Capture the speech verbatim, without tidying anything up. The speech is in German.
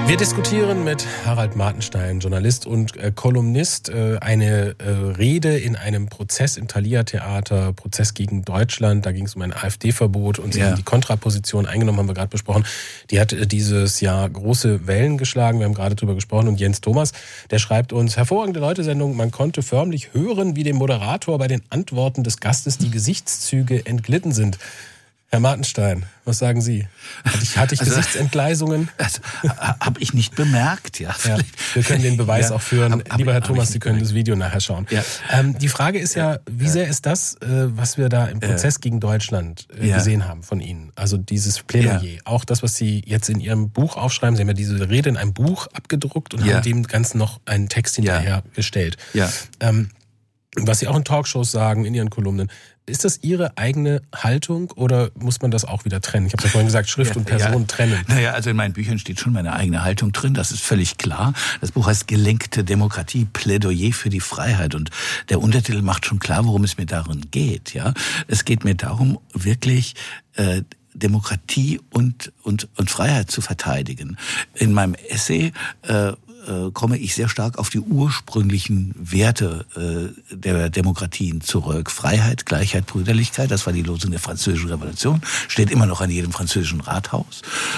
Wir diskutieren mit Harald Martenstein, Journalist und äh, Kolumnist, äh, eine äh, Rede in einem Prozess im Thalia-Theater, Prozess gegen Deutschland. Da ging es um ein AfD-Verbot und sie Ja. haben die Kontraposition eingenommen, haben wir gerade besprochen. Die hat äh, dieses Jahr große Wellen geschlagen. Wir haben gerade drüber gesprochen. Und Jens Thomas, der schreibt uns, hervorragende Leute-Sendung. Man konnte förmlich hören, wie dem Moderator bei den Antworten des Gastes die Gesichtszüge entglitten sind. Herr Martenstein, was sagen Sie? Hatte ich, hatte ich Also, Gesichtsentgleisungen? Also, habe ich nicht bemerkt, ja. Ja, wir können den Beweis Ja, auch führen. hab- hab- Lieber Herr hab Thomas, ich Sie können nicht das Video nachher schauen. Ja. Ähm, die Frage ist ja, wie sehr ist das, äh, was wir da im Prozess gegen Deutschland äh, Ja. gesehen haben von Ihnen? Also dieses Plädoyer. Ja. Auch das, was Sie jetzt in Ihrem Buch aufschreiben. Sie haben ja diese Rede in einem Buch abgedruckt und Ja. haben dem Ganzen noch einen Text hinterher gestellt. Ja. Ähm, was Sie auch in Talkshows sagen, in Ihren Kolumnen. Ist das Ihre eigene Haltung oder muss man das auch wieder trennen? Ich habe ja vorhin gesagt, Schrift Ja, und Person ja. trennen. Naja, also in meinen Büchern steht schon meine eigene Haltung drin, das ist völlig klar. Das Buch heißt Gelenkte Demokratie, Plädoyer für die Freiheit. Und der Untertitel macht schon klar, worum es mir darin geht. Ja, Es geht mir darum, wirklich äh, Demokratie und, und, und Freiheit zu verteidigen. In meinem Essay äh, komme ich sehr stark auf die ursprünglichen Werte äh, der Demokratien zurück. Freiheit, Gleichheit, Brüderlichkeit, das war die Losung der Französischen Revolution, steht immer noch an jedem französischen Rathaus.